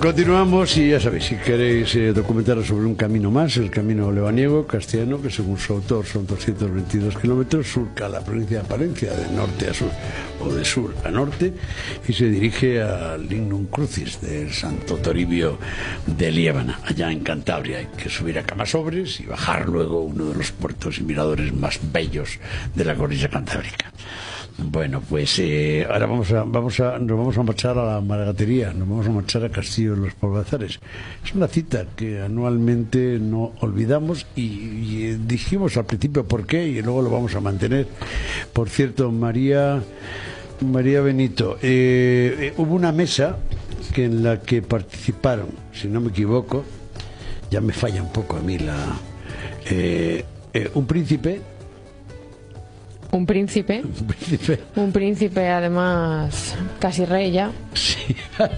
continuamos y ya sabéis, si queréis documentaros sobre un camino más, el camino lebaniego castellano, que según su autor son 222 kilómetros, surca la provincia de Palencia de norte a sur o de sur a norte y se dirige al Lignum Crucis del Santo Toribio de Liébana, allá en Cantabria. Hay que subir a Camasobres y bajar luego uno de los puertos y miradores más bellos de la cordillera cantábrica. Bueno, pues ahora nos vamos a marchar a la Margatería, nos vamos a marchar a Castillo de los Polvazares. Es una cita que anualmente no olvidamos y dijimos al principio por qué y luego lo vamos a mantener. Por cierto, María Benito, hubo una mesa en la que participaron, si no me equivoco, ya me falla un poco a mí un príncipe. Un príncipe además casi rey ya. Sí.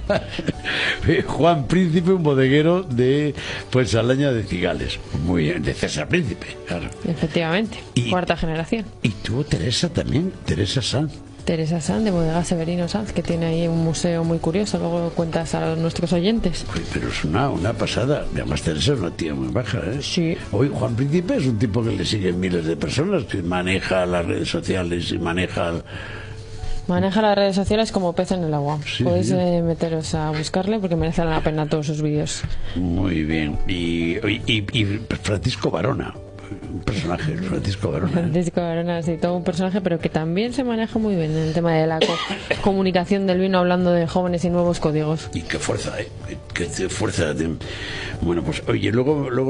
Juan Príncipe, un bodeguero de Salaña de Cigales. Muy bien, de César Príncipe, claro. Efectivamente, cuarta generación. Y tuvo Teresa también, Teresa Sanz. Teresa Sanz, de Bodega Severino Sanz, que tiene ahí un museo muy curioso, luego cuentas a nuestros oyentes. Uy, pero es una pasada. Además, Teresa es una tía muy baja, ¿eh? Sí. Hoy Juan Príncipe es un tipo que le siguen miles de personas, que maneja las redes sociales y maneja las redes sociales como pez en el agua. Sí, podéis sí. Meteros a buscarle porque merecen la pena todos sus vídeos. Muy bien. Y Francisco Varona. Un personaje, Francisco Varona. Francisco Varona, sí, todo un personaje, pero que también se maneja muy bien en el tema de la comunicación del vino, hablando de jóvenes y nuevos códigos. Y qué fuerza, qué fuerza. Bueno, pues oye, luego